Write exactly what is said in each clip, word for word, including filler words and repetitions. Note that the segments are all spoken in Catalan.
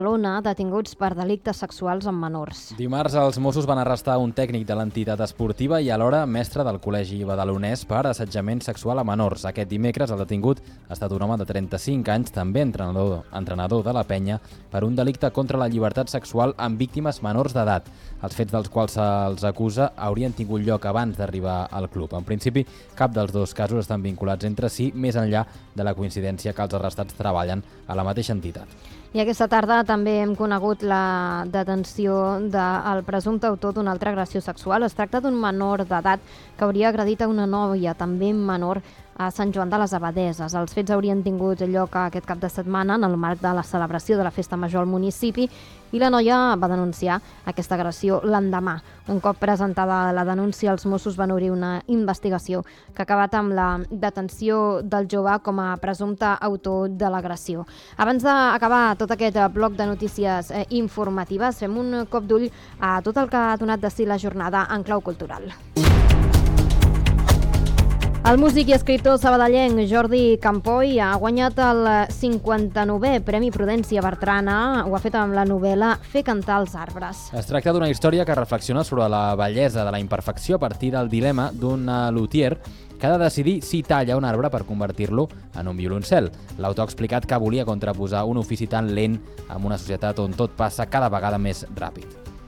Barcelona detinguts per delictes sexuals amb menors. Dimarts els Mossos van arrestar un tècnic de l'entitat esportiva i alhora mestre del col·legi badalonès per assetjament sexual a menors. Aquest dimecres el detingut ha estat un home de trenta-cinc anys, també entrenador, entrenador de la penya, per un delicte contra la llibertat sexual amb víctimes menors d'edat. Els fets dels quals se'ls acusa haurien tingut lloc abans d'arribar al club. En principi, cap dels dos casos estan vinculats entre si, més enllà de la coincidència que els arrestats treballen a la mateixa entitat. I aquesta tarda també hem conegut la detenció del presumpte autor d'una altra agressió sexual. Es tracta d'un menor d'edat que hauria agredit a una noia, també menor, a Sant Joan de les Abadeses. Els fets haurien tingut lloc aquest cap de setmana en el marc de la celebració de la Festa Major al municipi i la noia va denunciar aquesta agressió l'endemà. Un cop presentada la denúncia, els Mossos van obrir una investigació que ha acabat amb la detenció del jove com a presumpte autor de l'agressió. Abans d'acabar tot aquest bloc de notícies eh, informatives, fem un cop d'ull a tot el que ha donat de si la jornada en clau cultural. El músic i escriptor sabadellenc Jordi Campoy ha guanyat el cinquanta-novè Premi Prudència Bertrana. Ho ha fet amb la novel·la Fer cantar els arbres. Es tracta d'una història que reflexiona sobre la bellesa de la imperfecció a partir del dilema d'un luthier que ha de decidir si talla un arbre per convertir-lo en un violoncel. L'autor ha explicat que volia contraposar un ofici tan lent amb una societat on tot passa cada vegada més ràpid.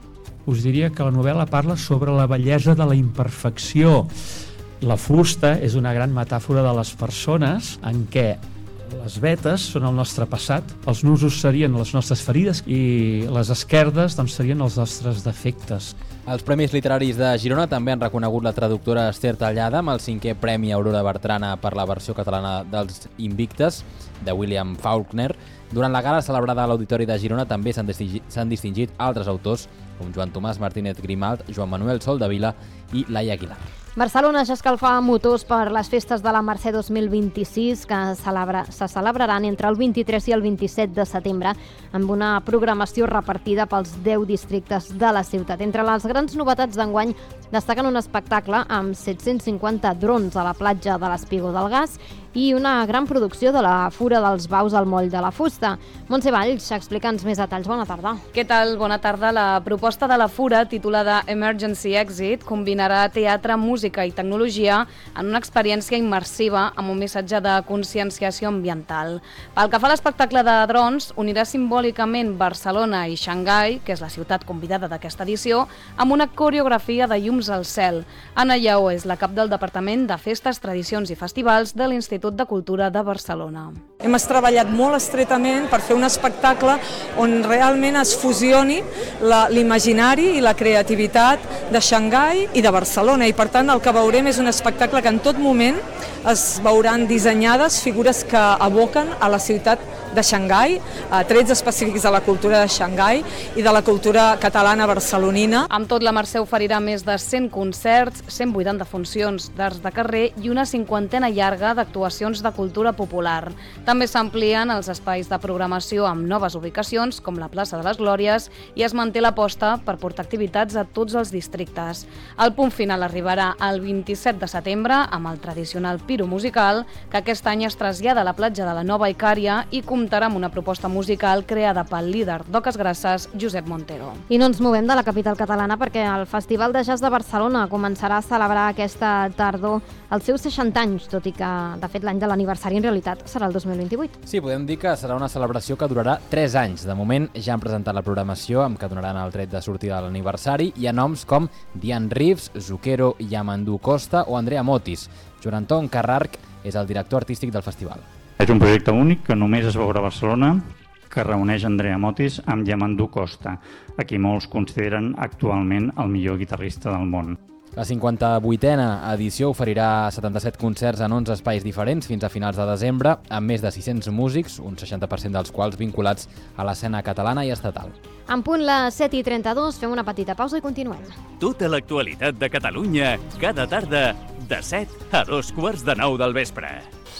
Us diria que la novel·la parla sobre la bellesa de la imperfecció. La fusta és una gran metàfora de les persones en què les vetes són el nostre passat, els nusos serien les nostres ferides i les esquerdes doncs, serien els nostres defectes. Els Premis Literaris de Girona també han reconegut la traductora Esther Tallada amb el cinquè Premi Aurora Bertrana per la versió catalana dels Invictes, de William Faulkner. Durant la gala celebrada a l'Auditori de Girona també s'han distingit, s'han distingit altres autors com Joan Tomàs Martínez Grimalt, Joan Manuel Soldevila i Laia Aguilar. Barcelona ja escalfa motors per les festes de la Mercè dos mil vint-i-sis que celebra, se celebraran entre el vint-i-tres i el vint-i-set de setembre amb una programació repartida pels deu districtes de la ciutat. Entre les grans novetats d'enguany destaquen un espectacle amb set-cents cinquanta drons a la platja de l'Espigó del Gas i una gran producció de la Fura dels Baus al Moll de la Fusta. Montse Valls, explica'ns més detalls. Bona tarda. Què tal? Bona tarda. La proposta de la Fura, titulada Emergency Exit, combinarà teatre, música i tecnologia en una experiència immersiva amb un missatge de conscienciació ambiental. Pel que fa a l'espectacle de drons, unirà simbòlicament Barcelona i Xangai, que és la ciutat convidada d'aquesta edició, amb una coreografia de llums al cel. Anna Lleó és la cap del Departament de Festes, Tradicions i Festivals de l'Institut de Cultura de Barcelona. Hem treballat molt estretament per fer un espectacle on realment es fusioni l'imaginari i la creativitat de Xangai i de Barcelona, i per tant el que veurem és un espectacle que en tot moment es veuran dissenyades figures que evoquen a la ciutat de Xangai, trets específics de la cultura de Xangai i de la cultura catalana barcelonina. Amb tot, la Mercè oferirà més de cent concerts, cent vuitanta funcions d'arts de carrer i una cinquantena llarga d'actuacions de cultura popular. També s'amplien els espais de programació amb noves ubicacions, com la plaça de les Glòries, i es manté l'aposta per portar activitats a tots els districtes. El punt final arribarà el vint-i-set de setembre amb el tradicional Piro musical, que aquest any es trasllada a la platja de la Nova Icària i comptarà amb una proposta musical creada pel líder d'Oques Grasses, Josep Montero. I no ens movem de la capital catalana perquè el Festival de Jazz de Barcelona començarà a celebrar aquesta tardor els seus seixanta anys, tot i que, de fet, l'any de l'aniversari en realitat serà el dos mil vint-i-vuit. Sí, podem dir que serà una celebració que durarà tres anys. De moment ja han presentat la programació amb què donaran el tret de sortida de l'aniversari. Hi ha noms com Diane Reeves, Zucchero Yamandu Costa o Andrea Motis. Joan Anton Carrarc és el director artístic del festival. És un projecte únic que només es veurà a Barcelona, que reuneix Andrea Motis amb Yamandu Costa, a qui molts consideren actualment el millor guitarrista del món. La cinquanta-vuitena edició oferirà setanta-set concerts en onze espais diferents fins a finals de desembre, amb més de sis-cents músics, un seixanta per cent dels quals vinculats a l'escena catalana i estatal. En punt les set i trenta-dos, fem una petita pausa i continuem. Tota l'actualitat de Catalunya, cada tarda, de set a dos quarts de nou del vespre.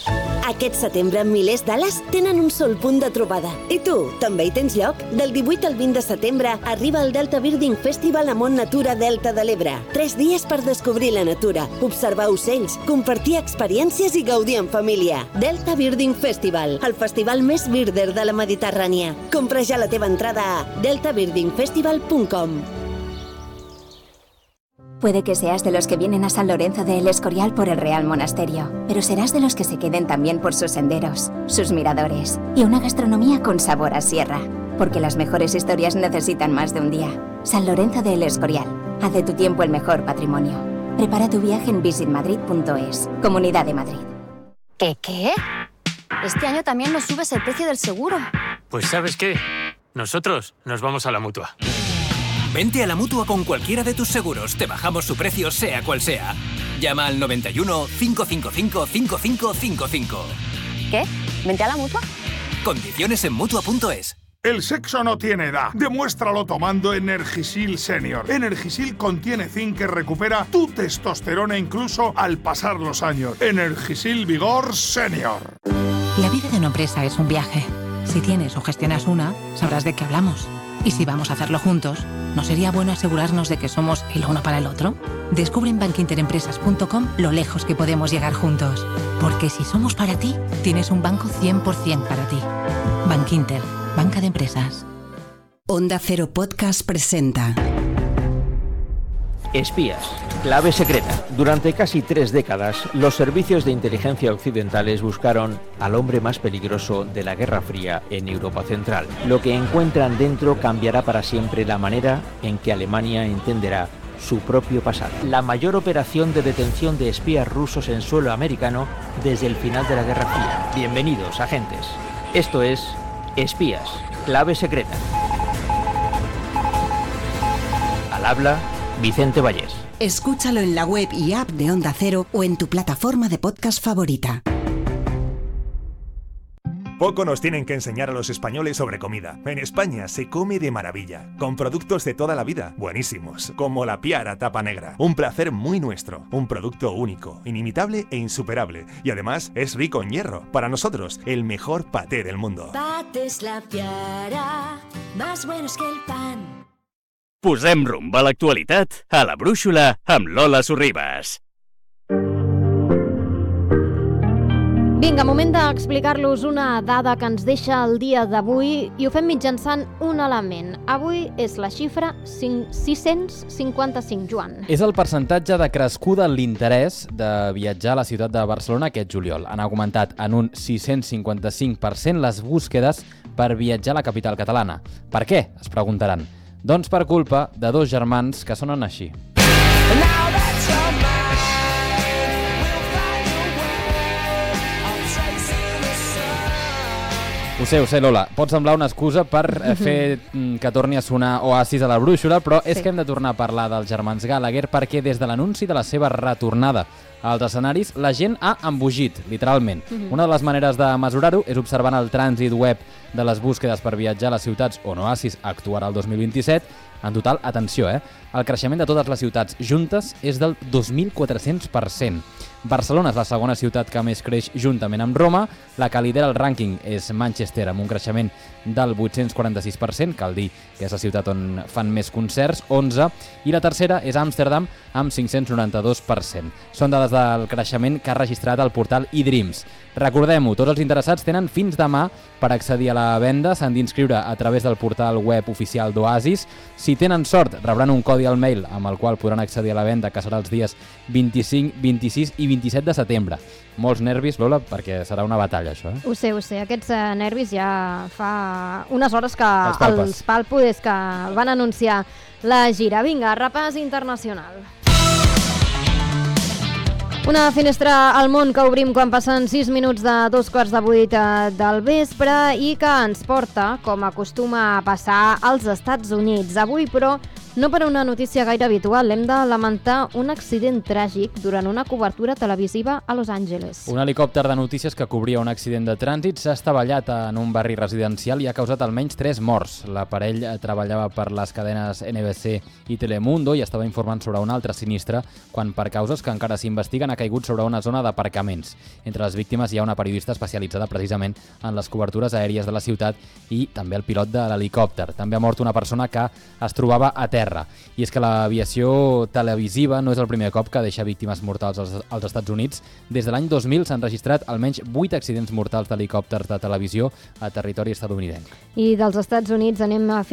Aquest setembre, milers d'ales tenen un sol punt de trobada. I tu, també hi tens lloc? Del divuit al vint de setembre arriba el Delta Birding Festival a Mont Natura Delta de l'Ebre. Tres dies per descobrir la natura, observar ocells, compartir experiències i gaudir en família. Delta Birding Festival, el festival més birder de la Mediterrània. Compra ja la teva entrada a delta birding festival punt com. Puede que seas de los que vienen a San Lorenzo de El Escorial por el Real Monasterio, pero serás de los que se queden también por sus senderos, sus miradores y una gastronomía con sabor a sierra, porque las mejores historias necesitan más de un día. San Lorenzo de El Escorial, haz de tu tiempo el mejor patrimonio. Prepara tu viaje en visit madrid punto es, Comunidad de Madrid. ¿Qué qué? Este año también nos subes el precio del seguro. Pues ¿sabes qué? Nosotros nos vamos a la Mutua. Vente a la Mutua con cualquiera de tus seguros. Te bajamos su precio sea cual sea. Llama al noventa y uno, cinco cinco cinco, cinco cinco cinco cinco. ¿Qué? ¿Vente a la Mutua? Condiciones en Mutua punto es. El sexo no tiene edad. Demuéstralo tomando Energisil Senior. Energisil contiene zinc que recupera tu testosterona incluso al pasar los años. Energisil Vigor Senior. La vida de una empresa es un viaje. Si tienes o gestionas una, sabrás de qué hablamos. Y si vamos a hacerlo juntos, ¿no sería bueno asegurarnos de que somos el uno para el otro? Descubre en bankinterempresas punto com lo lejos que podemos llegar juntos. Porque si somos para ti, tienes un banco cien por ciento para ti. Bankinter, banca de empresas. Onda Cero Podcast presenta Espías, clave secreta. Durante casi tres décadas, los servicios de inteligencia occidentales buscaron al hombre más peligroso de la Guerra Fría en Europa Central. Lo que encuentran dentro cambiará para siempre la manera en que Alemania entenderá su propio pasado. La mayor operación de detención de espías rusos en suelo americano desde el final de la Guerra Fría. Bienvenidos, agentes. Esto es Espías, clave secreta. Al habla Vicente Vallés. Escúchalo en la web y app de Onda Cero o en tu plataforma de podcast favorita. Poco nos tienen que enseñar a los españoles sobre comida. En España se come de maravilla, con productos de toda la vida, buenísimos, como la Piara Tapa Negra. Un placer muy nuestro, un producto único, inimitable e insuperable. Y además es rico en hierro. Para nosotros, el mejor paté del mundo. Patés La Piara, más buenos que el pan. Posem rumb a l'actualitat a la Brúixola amb Lola Sorribas. Vinga, moment d'explicar-los una dada que ens deixa el dia d'avui i ho fem mitjançant un element. Avui és la xifra sis-cents cinquanta-cinc, Joan. És el percentatge de crescuda en l'interès de viatjar a la ciutat de Barcelona aquest juliol. Han augmentat en un sis-cents cinquanta-cinc per cent les búsquedes per viatjar a la capital catalana. Per què? Es preguntaran. Doncs per culpa de dos germans que sonen així. Ho sé, ho sé, Lola, pot semblar una excusa per fer que torni a sonar Oasis a la Brúixola, però és sí. que hem de tornar a parlar dels germans Gallagher perquè des de l'anunci de la seva retornada als escenaris la gent ha embogit, literalment. Uh-huh. Una de les maneres de mesurar-ho és observant el trànsit web de les búsquedes per viatjar a les ciutats on Oasis actuarà el dos mil vint-i-set. En total, atenció, eh? El creixement de totes les ciutats juntes és del dos mil quatre-cents per cent. Barcelona és la segona ciutat que més creix juntament amb Roma. La que lidera el rànquing és Manchester, amb un creixement del vuit-cents quaranta-sis per cent, cal dir que és la ciutat on fan més concerts, onze, i la tercera és Amsterdam, amb cinc-cents noranta-dos per cent. Són dades del creixement que ha registrat el portal eDreams. Recordem-ho, tots els interessats tenen fins demà per accedir a la venda, s'han d'inscriure a través del portal web oficial d'Oasis. Si tenen sort, rebran un codi al mail amb el qual podran accedir a la venda, que serà els dies vint-i-cinc, vint-i-sis i vint-i-set de setembre. Molts nervis, Lola, perquè serà una batalla, això. Eh? Ho sé, ho sé. Aquests eh, nervis ja fa unes hores que els, els palpo des que van anunciar la gira. Vinga, repàs internacional. Una finestra al món que obrim quan passen sis minuts de dos quarts de vuit del vespre i que ens porta, com acostuma a passar, als Estats Units. Avui, però, No per una notícia gaire habitual, hem de lamentar un accident tràgic durant una cobertura televisiva a Los Angeles. Un helicòpter de notícies que cobria un accident de trànsit s'ha estavellat en un barri residencial i ha causat almenys tres morts. L'aparell treballava per les cadenes N B C i Telemundo i estava informant sobre un altre sinistre quan, per causes que encara s'investiguen, ha caigut sobre una zona d'aparcaments. Entre les víctimes hi ha una periodista especialitzada precisament en les cobertures aèries de la ciutat i també el pilot de l'helicòpter. També ha mort una persona que es trobava a terra. I és que l'aviació televisiva no és el primer cop que deixa víctimes mortals als, als Estats Units. Des de l'any dos mil s'han registrat almenys vuit accidents mortals d'helicòpters de televisió a territori estatunidenc. I dels Estats Units anem a